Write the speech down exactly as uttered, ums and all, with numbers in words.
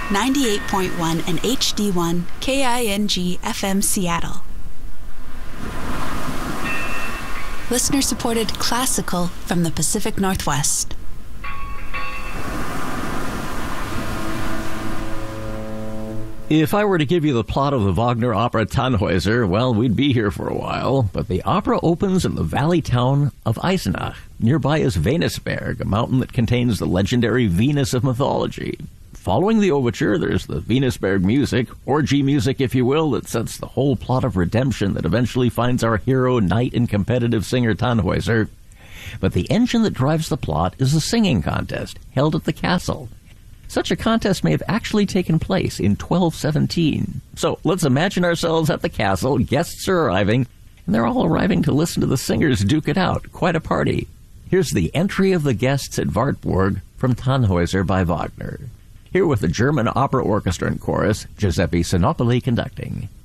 ninety-eight point one and H D one K I N G F M Seattle. Listener-supported classical from the Pacific Northwest. If I were to give you the plot of the Wagner opera Tannhäuser, well, we'd be here for a while. But the opera opens in the valley town of Eisenach. Nearby is Venusberg, a mountain that contains the legendary Venus of mythology. Following the overture, there's the Venusberg music, orgy music, if you will, that sets the whole plot of redemption that eventually finds our hero, knight, and competitive singer Tannhäuser. But the engine that drives the plot is a singing contest held at the castle. Such a contest may have actually taken place in twelve seventeen. So let's imagine ourselves at the castle, guests are arriving, and they're all arriving to listen to the singers duke it out. Quite a party. Here's the entry of the guests at Wartburg from Tannhäuser by Wagner. Here with the German Opera Orchestra and Chorus, Giuseppe Sinopoli conducting.